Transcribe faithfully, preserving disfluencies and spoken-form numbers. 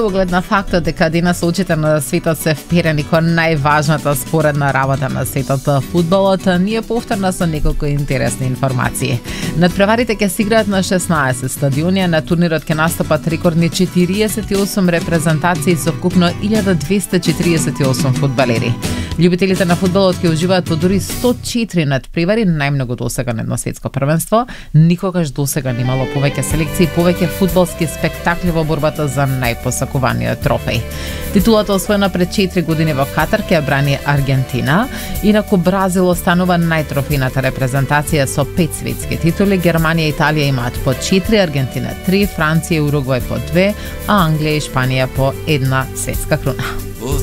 оглед на фактот дека денес очите на светот се вперени кон најважната споредна работа на светот фудбалот, ние повторно со неколку интересни информации. Надпреварите ќе се играат на шеснаесет стадиони, на турнирот ќе настапат рекордни четириесет и осум репрезентации со вкупно илјада двесте четириесет и осум фудбалери. Љубителите на фудбалот ќе уживаат во дури сто и четири надпревари, најмногу досега на едно светско првенство. Никогаш досега немало повеќе селекции, повеќе фудбалски спектакли во борбата за најпосакуваниот трофеј. Титулата освоена пред четири години во Катар ќе брани Аргентина, инаку Бразил останува најтрофејната репрезентација со пет светски титули. Германија и Италија имаат по четири, Аргентина три, Франција и Уругвај по две, а Англија и Шпанија по една светска круна.